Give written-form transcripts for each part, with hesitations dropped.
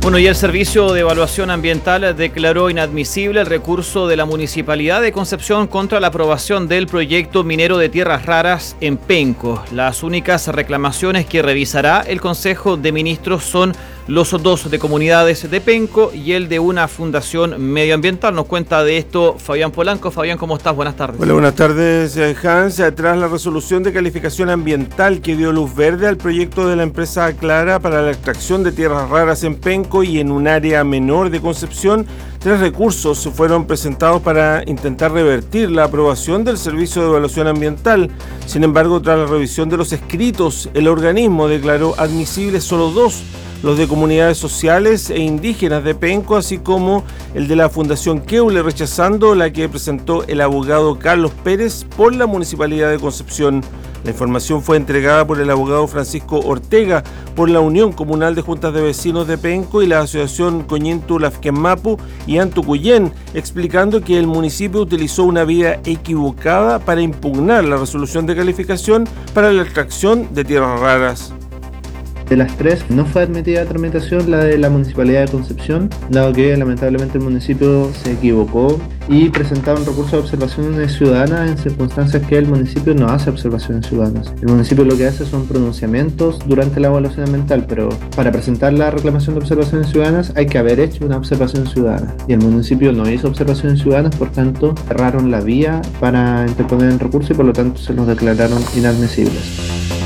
Bueno, y el Servicio de Evaluación Ambiental declaró inadmisible el recurso de la Municipalidad de Concepción contra la aprobación del proyecto minero de tierras raras en Penco. Las únicas reclamaciones que revisará el Consejo de Ministros son los dos de comunidades de Penco y el de una fundación medioambiental. Nos cuenta de esto Fabián Polanco. Fabián, ¿cómo estás? Buenas tardes. Hola, buenas tardes, Hans. Tras la resolución de calificación ambiental que dio luz verde al proyecto de la empresa Aclara para la extracción de tierras raras en Penco y en un área menor de Concepción, 3 recursos fueron presentados para intentar revertir la aprobación del Servicio de Evaluación Ambiental. Sin embargo, tras la revisión de los escritos, el organismo declaró admisibles solo 2, los de comunidades sociales e indígenas de Penco, así como el de la Fundación Keule, rechazando la que presentó el abogado Carlos Pérez por la Municipalidad de Concepción. La información fue entregada por el abogado Francisco Ortega por la Unión Comunal de Juntas de Vecinos de Penco y la Asociación Coñintu Lafkenmapu y Antucuyén, explicando que el municipio utilizó una vía equivocada para impugnar la resolución de calificación para la extracción de tierras raras. De las 3 no fue admitida a tramitación la de la Municipalidad de Concepción, dado que lamentablemente el municipio se equivocó y presentaron recurso de observaciones ciudadanas en circunstancias que el municipio no hace observaciones ciudadanas. El municipio lo que hace son pronunciamientos durante la evaluación ambiental, pero para presentar la reclamación de observaciones ciudadanas hay que haber hecho una observación ciudadana y el municipio no hizo observaciones ciudadanas, por tanto cerraron la vía para interponer el recurso y por lo tanto se los declararon inadmisibles.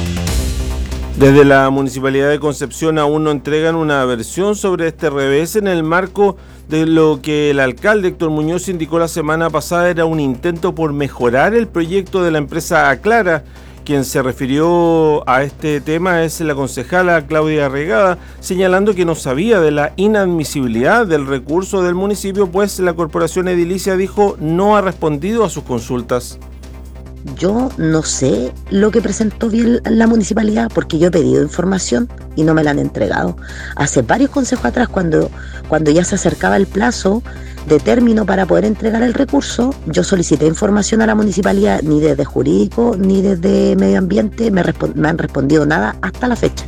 Desde la Municipalidad de Concepción aún no entregan una versión sobre este revés en el marco de lo que el alcalde Héctor Muñoz indicó la semana pasada era un intento por mejorar el proyecto de la empresa Aclara. Quien se refirió a este tema es la concejala Claudia Regada, señalando que no sabía de la inadmisibilidad del recurso del municipio, pues la corporación edilicia dijo no ha respondido a sus consultas. Yo no sé lo que presentó bien la municipalidad porque yo he pedido información y no me la han entregado. Hace varios consejos atrás, cuando ya se acercaba el plazo de término para poder entregar el recurso, yo solicité información a la municipalidad, ni desde jurídico ni desde medio ambiente me han respondido nada hasta la fecha.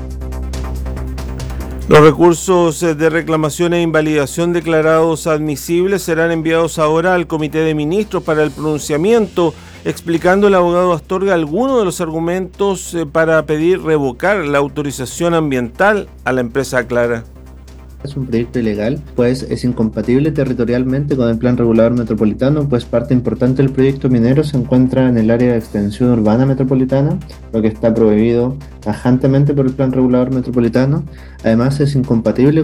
Los recursos de reclamación e invalidación declarados admisibles serán enviados ahora al Comité de Ministros para el pronunciamiento, explicando el abogado Astorga algunos de los argumentos para pedir revocar la autorización ambiental a la empresa Aclara. Es un proyecto ilegal, pues es incompatible territorialmente con el Plan Regulador Metropolitano, pues parte importante del proyecto minero se encuentra en el área de extensión urbana metropolitana, lo que está prohibido tajantemente por el Plan Regulador Metropolitano. Además es incompatible